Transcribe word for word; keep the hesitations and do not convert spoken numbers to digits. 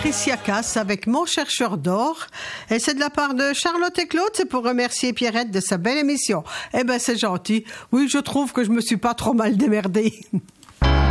Patricia Cass avec Mon chercheur d'or. Et c'est de la part de Charlotte et Claude. C'est pour remercier Pierrette de sa belle émission. Eh ben, c'est gentil. Oui, je trouve que je me suis pas trop mal démerdée.